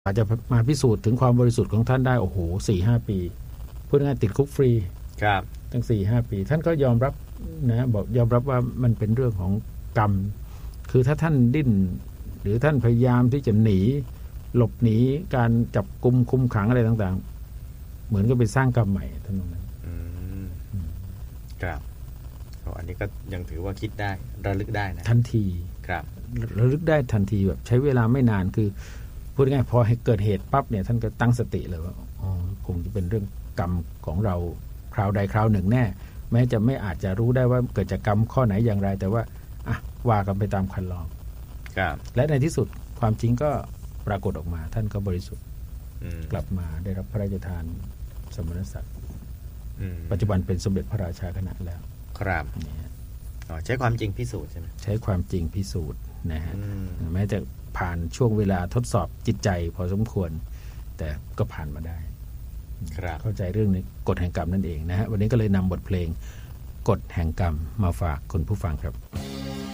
อาจจะมาพิสูจน์ถึงความบริสุทธิ์ของท่านได้โอ้โห 4-5 ปีพูดง่ายๆติดคุกฟรีครับตั้ง 4-5 ปีท่านก็ยอมรับนะบอกยอมรับว่ามันเป็นเรื่องของกรรมคือถ้าท่านดิ้นหรือท่านพยายามที่จะหนีหลบหนีการจับกุมคุมขังอะไรต่างๆเหมือนก็ไปสร้างกรรมใหม่ท่านนั้นครับอันนี้ก็ยังถือว่าคิดได้ระลึกได้นะทันทีครับระลึกได้ทันทีแบบใช้เวลาไม่นานคือพูดง่ายพอให้เกิดเหตุปั๊บเนี่ยท่านก็ตั้งสติเลยว่าอ๋อคงจะเป็นเรื่องกรรมของเราคราวใดคราวหนึ่งแน่แม้จะไม่อาจจะรู้ได้ว่าเกิดจากกรรมข้อไหนอย่างไรแต่ว่าว่ากันไปตามคันลองครับและในที่สุดความจริงก็ปรากฏออกมาท่านก็บริสุทธิ์กลับมาได้รับพระราชทานสมณศักดิ์ปัจจุบันเป็นสมเด็จพระราชาคณะแล้วครับใช้ความจริงพิสูจน์ใช่ไหมใช้ความจริงพิสูจน์นะฮะแม้จะผ่านช่วงเวลาทดสอบจิตใจพอสมควรแต่ก็ผ่านมาได้เข้าใจเรื่องนี้กฎแห่งกรรมนั่นเองนะฮะวันนี้ก็เลยนำบทเพลงกฎแห่งกรรมมาฝากคุณผู้ฟังครับ